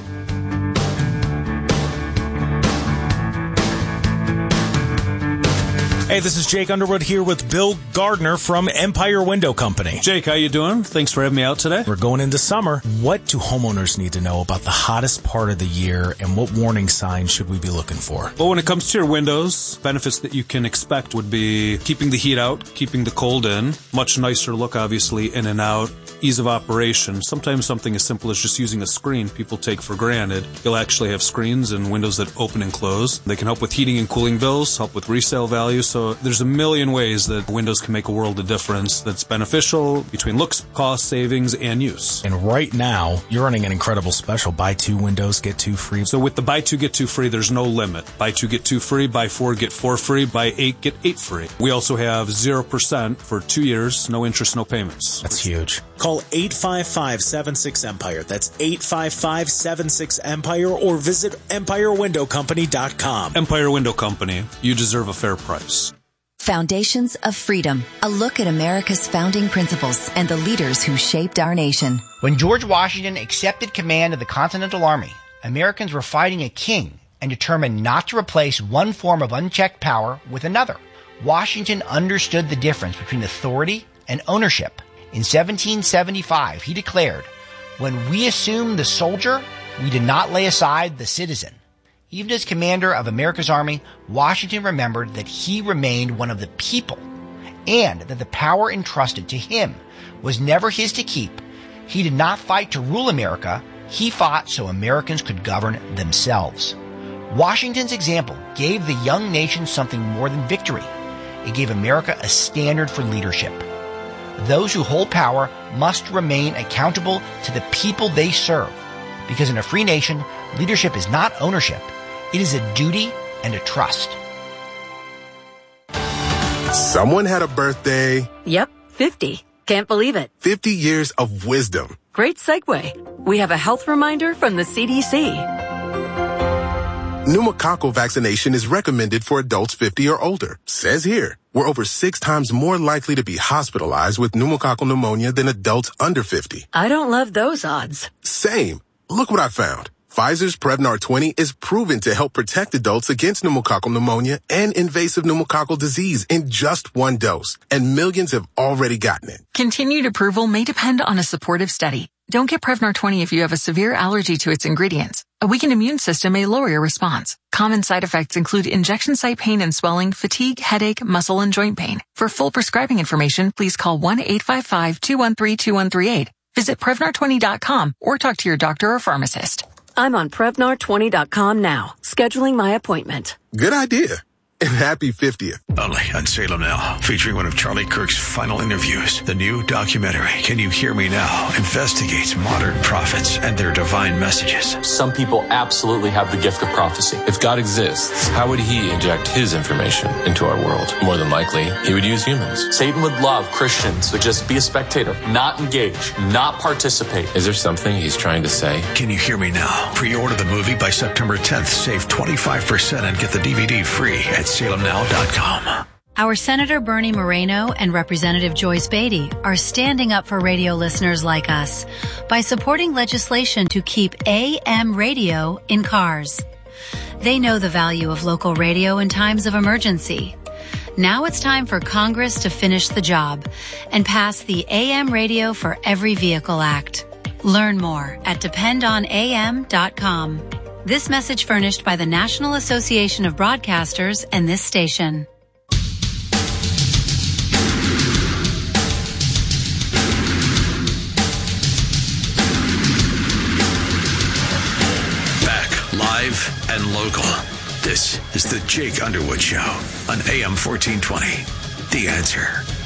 Hey, this is Jake Underwood here with Bill Gardner from Empire Window Company. Jake, how you doing? Thanks for having me out today. We're going into summer. What do homeowners need to know about the hottest part of the year, and what warning signs should we be looking for? Well, when it comes to your windows, benefits that you can expect would be keeping the heat out, keeping the cold in, much nicer look, obviously, in and out, ease of operation. Sometimes something as simple as just using a screen people take for granted. You'll actually have screens and windows that open and close. They can help with heating and cooling bills, help with resale value. So there's a million ways that windows can make a world of difference that's beneficial between looks, cost, savings, and use. And right now, you're running an incredible special. Buy two windows, get two free. So with the buy two, get two free, there's no limit. Buy two, get two free. Buy four, get four free. Buy eight, get eight free. We also have zero percent for two years, no interest, no payments. That's huge. Call eight five five, seven six, EMPIRE. That's eight five five, seven six, EMPIRE or visit empire window company dot com. Empire Window Company. You deserve a fair price. Foundations of Freedom, a look at America's founding principles and the leaders who shaped our nation. When George Washington accepted command of the Continental Army, Americans were fighting a king and determined not to replace one form of unchecked power with another. Washington understood the difference between authority and ownership. In seventeen seventy-five, he declared, "When we assumed the soldier, we did not lay aside the citizen." Even as commander of America's Army, Washington remembered that he remained one of the people and that the power entrusted to him was never his to keep. He did not fight to rule America. He fought so Americans could govern themselves. Washington's example gave the young nation something more than victory. It gave America a standard for leadership. Those who hold power must remain accountable to the people they serve, because in a free nation, leadership is not ownership. It is a duty and a trust. Someone had a birthday. Yep, fifty. Can't believe it. fifty years of wisdom. Great segue. We have a health reminder from the C D C. Pneumococcal vaccination is recommended for adults fifty or older. Says here, we're over six times more likely to be hospitalized with pneumococcal pneumonia than adults under fifty. I don't love those odds. Same. Look what I found. Pfizer's Prevnar twenty is proven to help protect adults against pneumococcal pneumonia and invasive pneumococcal disease in just one dose, and millions have already gotten it. Continued approval may depend on a supportive study. Don't get Prevnar twenty if you have a severe allergy to its ingredients. A weakened immune system may lower your response. Common side effects include injection site pain and swelling, fatigue, headache, muscle, and joint pain. For full prescribing information, please call one eight five five, two one three, two one three eight. Visit Prevnar twenty dot com or talk to your doctor or pharmacist. I'm on Prevnar twenty dot com now, scheduling my appointment. Good idea. And happy fiftieth. Only on Salem Now, featuring one of Charlie Kirk's final interviews. The new documentary, Can You Hear Me Now?, investigates modern prophets and their divine messages. Some people absolutely have the gift of prophecy. If God exists, how would he inject his information into our world? More than likely, he would use humans. Satan would love Christians to just be a spectator, not engage, not participate. Is there something he's trying to say? Can You Hear Me Now? Pre-order the movie by September tenth. Save twenty-five percent and get the D V D free at salem now dot com. Our Senator Bernie Moreno and Representative Joyce Beatty are standing up for radio listeners like us by supporting legislation to keep A M radio in cars. They know the value of local radio in times of emergency. Now it's time for Congress to finish the job and pass the A M Radio for Every Vehicle Act. Learn more at depend on A M dot com. This message furnished by the National Association of Broadcasters and this station. Back, live and local. This is the Jake Underwood Show on A M fourteen twenty. The Answer.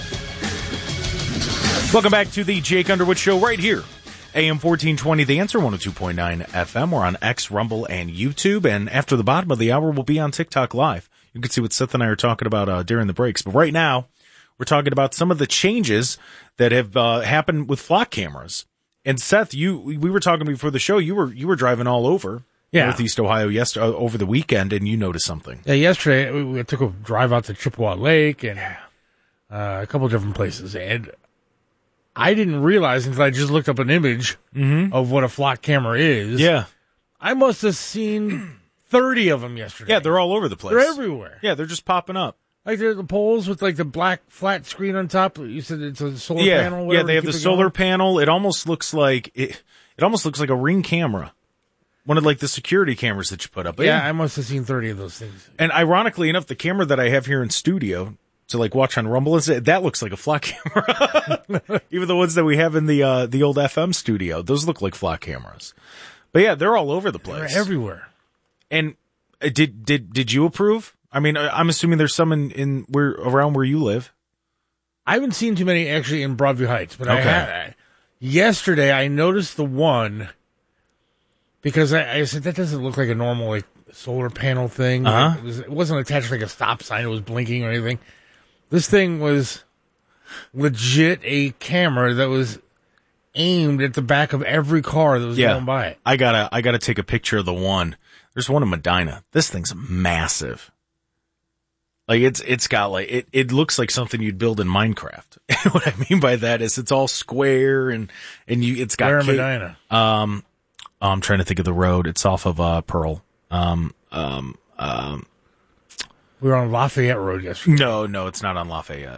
Welcome back to the Jake Underwood Show right here. A M fourteen twenty, The Answer, one oh two point nine F M. We're on X, Rumble, and YouTube. And after the bottom of the hour, we'll be on TikTok Live. You can see what Seth and I are talking about uh, during the breaks. But right now, we're talking about some of the changes that have uh, happened with flock cameras. And Seth, you we were talking before the show. You were you were driving all over yeah. Northeast Ohio yesterday, uh, over the weekend, and you noticed something. Yeah, yesterday we, we took a drive out to Chippewa Lake and uh, a couple different places. And I didn't realize until I just looked up an image mm-hmm. of what a flock camera is. Yeah. I must have seen thirty of them yesterday. Yeah, they're all over the place. They're everywhere. Yeah, they're just popping up. Like they're the poles with like the black flat screen on top. You said it's a solar yeah. panel. Yeah, they have the solar panel. It almost looks like it. It almost looks like a Ring camera, one of like the security cameras that you put up. Yeah, yeah, I must have seen thirty of those things. And ironically enough, the camera that I have here in studio to like watch on Rumble, that looks like a flock camera. Even the ones that we have in the uh, the old F M studio, those look like flock cameras. But yeah, they're all over the place, they're everywhere. And uh, did did did you approve? I mean, I'm assuming there's some in, in where around where you live. I haven't seen too many actually in Broadview Heights, but okay. I had, yesterday I noticed the one because I, I said that doesn't look like a normal like solar panel thing. Uh-huh. It, was, it wasn't attached like a stop sign; it was blinking or anything. This thing was legit a camera that was aimed at the back of every car that was yeah. going by it. I gotta, I gotta take a picture of the one. There's one in Medina. This thing's massive. Like it's, it's got like it. It looks like something you'd build in Minecraft. What I mean by that is it's all square and and you. It's got Where in ca- Medina? Um, I'm trying to think of the road. It's off of uh, Pearl. Um, um, um. We were on Lafayette Road yesterday. No, no, it's not on Lafayette.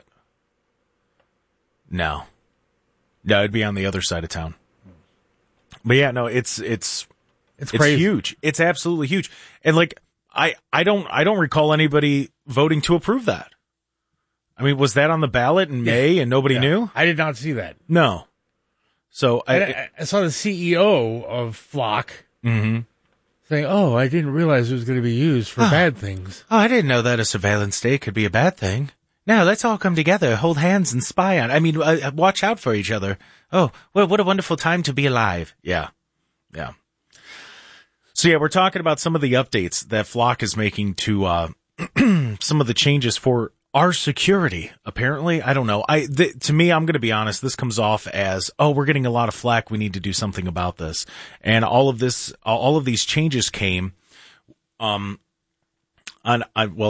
No. No, it'd be on the other side of town. But yeah, no, it's it's it's, it's crazy. huge. It's absolutely huge. And like I I don't I don't recall anybody voting to approve that. I mean, was that on the ballot in May yeah. and nobody yeah. knew? I did not see that. No. So I I, I saw the C E O of Flock mm-hmm. saying, "Oh, I didn't realize it was going to be used for oh. bad things." Oh, I didn't know that a surveillance state could be a bad thing. No, let's all come together, hold hands, and spy on. I mean, uh, watch out for each other. Oh, well, what a wonderful time to be alive. Yeah, yeah. So yeah, we're talking about some of the updates that Flock is making to uh, some of the changes for our security. Apparently, I don't know. I th- to me, I'm going to be honest. This comes off as, oh, we're getting a lot of flack. We need to do something about this. And all of this, all of these changes came, um, on, on well.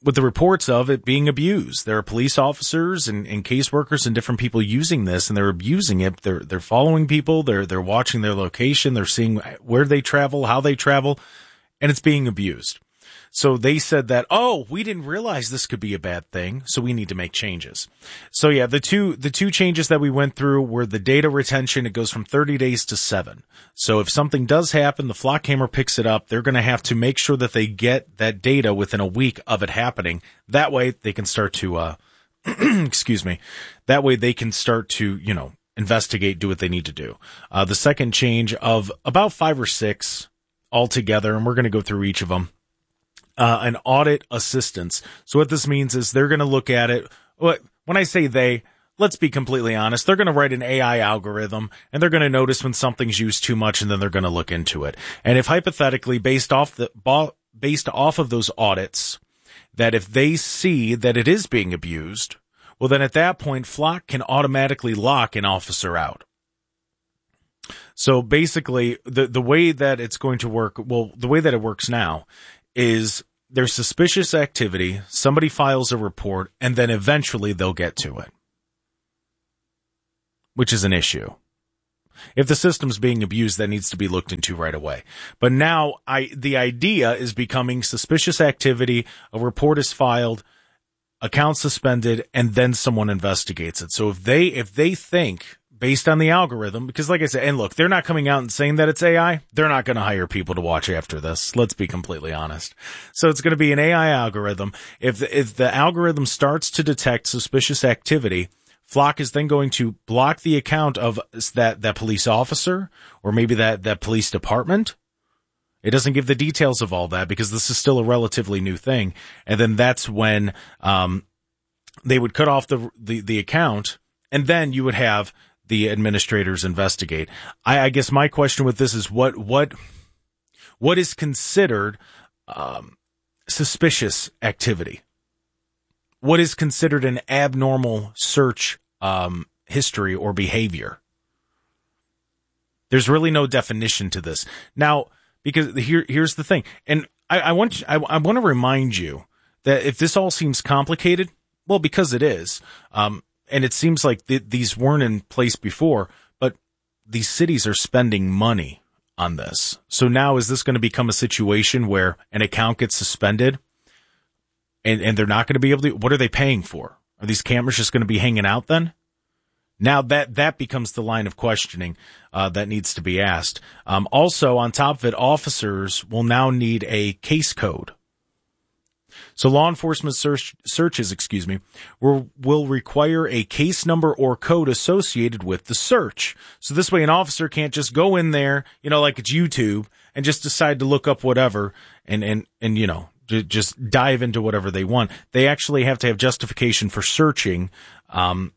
with the reports of it being abused. There are police officers and, and caseworkers and different people using this, and they're abusing it. They're they're following people. They're they're watching their location. They're seeing where they travel, how they travel, and it's being abused. So they said that, oh, we didn't realize this could be a bad thing, so we need to make changes. So yeah, the two, the two changes that we went through were the data retention. It goes from thirty days to seven. So if something does happen, the flock camera picks it up. They're going to have to make sure that they get that data within a week of it happening. That way they can start to, uh, excuse me, that way they can start to, you know, investigate, do what they need to do. Uh, the second change of about five or six altogether, and we're going to go through each of them. Uh, an audit assistance. So what this means is they're going to look at it. When I say they, let's be completely honest. They're going to write an A I algorithm, and they're going to notice when something's used too much, and then they're going to look into it. And if hypothetically, based off the based off of those audits, that if they see that it is being abused, well, then at that point, Flock can automatically lock an officer out. So basically, the the way that it's going to work, well, the way that it works now is there's suspicious activity, somebody files a report, and then eventually they'll get to it, which is an issue. If the system's being abused, that needs to be looked into right away. But now I the idea is becoming suspicious activity, a report is filed, account suspended, and then someone investigates it. So if they if they think, based on the algorithm, because like I said, and look, they're not coming out and saying that it's A I. They're not going to hire people to watch after this. Let's be completely honest. So it's going to be an A I algorithm. If, if the algorithm starts to detect suspicious activity, Flock is then going to block the account of that, that police officer or maybe that, that police department. It doesn't give the details of all that because this is still a relatively new thing. And then that's when, um, they would cut off the, the, the account, and then you would have the administrators investigate. I, I guess my question with this is what, what, what is considered, um, suspicious activity? What is considered an abnormal search, um, history or behavior? There's really no definition to this. Now, because here, here's the thing. And I, I want, I, I want to remind you that if this all seems complicated, well, because it is, um, and it seems like th- these weren't in place before, but these cities are spending money on this. So now is this going to become a situation where an account gets suspended and, and they're not going to be able to, what are they paying for? Are these cameras just going to be hanging out then? Now that, that becomes the line of questioning, uh, that needs to be asked. Um, also on top of it, officers will now need a case code. So law enforcement search, searches, excuse me, will, will require a case number or code associated with the search. So this way an officer can't just go in there, you know, like it's YouTube, and just decide to look up whatever and, and, and, you know, j- just dive into whatever they want. They actually have to have justification for searching, um,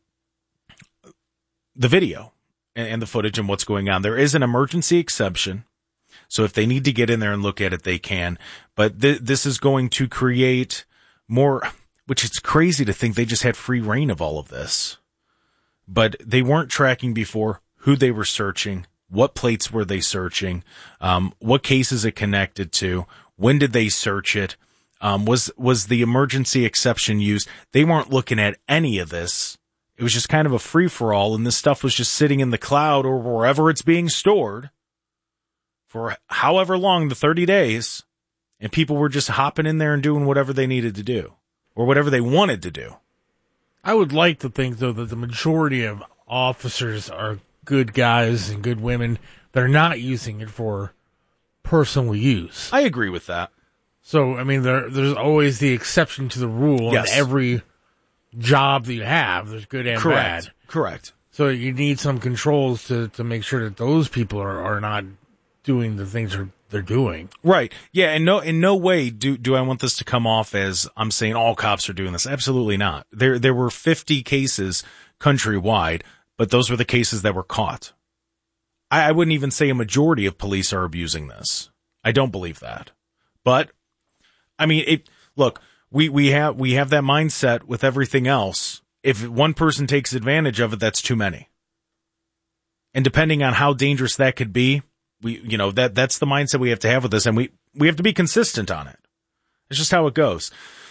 the video and, and the footage and what's going on. There is an emergency exception. So if they need to get in there and look at it, they can. But th- this is going to create more, which it's crazy to think they just had free reign of all of this. But they weren't tracking before who they were searching, what plates were they searching, um, what cases it connected to, when did they search it, um, was was the emergency exception used. They weren't looking at any of this. It was just kind of a free-for-all, and this stuff was just sitting in the cloud or wherever it's being stored for however long, the thirty days, and people were just hopping in there and doing whatever they needed to do, or whatever they wanted to do. I would like to think, though, that the majority of officers are good guys and good women that are not using it for personal use. I agree with that. So, I mean, there, there's always the exception to the rule yes. in every job that you have. There's good and Correct. bad. Correct. So you need some controls to, to make sure that those people are, are not doing the things they're, they're doing. Right. Yeah. And no, in no way do, do I want this to come off as I'm saying all cops are doing this. Absolutely not. There, there were fifty cases countrywide, but those were the cases that were caught. I, I wouldn't even say a majority of police are abusing this. I don't believe that. But I mean, it, look, we, we have, we have that mindset with everything else. If one person takes advantage of it, that's too many. And depending on how dangerous that could be, we, you know, that, that's the mindset we have to have with this, and we, we have to be consistent on it. It's just how it goes.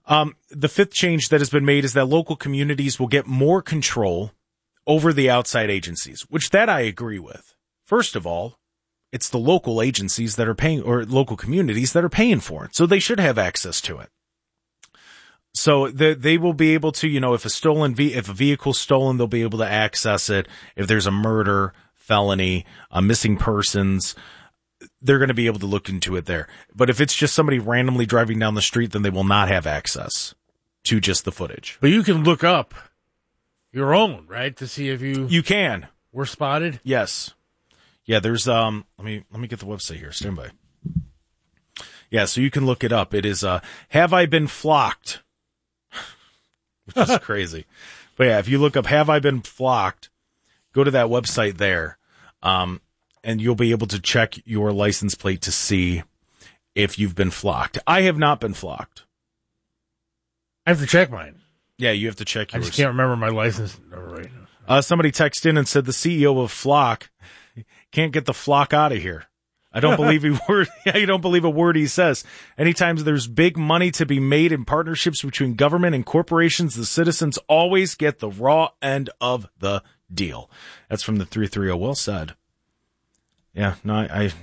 Um, the fifth change that has been made is that local communities will get more control over the outside agencies, which that I agree with. First of all, it's the local agencies that are paying, or local communities that are paying for it, so they should have access to it. So the, they will be able to, you know, if a stolen ve- if a vehicle's stolen, they'll be able to access it. If there's a murder, felony, uh, missing persons, they're going to be able to look into it there. But if it's just somebody randomly driving down the street, then they will not have access to just the footage. But you can look up your own, right, to see if you you can were spotted. Yes, yeah. There's um. Let me let me get the website here. Stand by. Yeah, so you can look it up. It is uh. Have I been flocked? Which is crazy. But yeah, if you look up "Have I been flocked," go to that website there, um, and you'll be able to check your license plate to see if you've been flocked. I have not been flocked. I have to check mine. Yeah, you have to check yours. I just can't remember my license number right now. Uh, somebody texted in and said the C E O of Flock can't get the flock out of here. I don't believe he word. I don't believe a word he says. Anytime there's big money to be made in partnerships between government and corporations, the citizens always get the raw end of the deal. That's from the three thirty. Well said. Yeah, no, I,